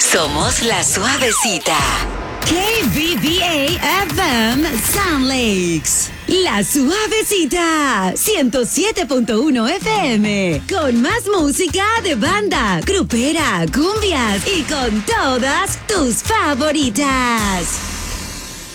Somos la suavecita. KBBA FM Sound Lakes. La suavecita. 107.1 FM. Con más música de banda, grupera, cumbias y con todas tus favoritas.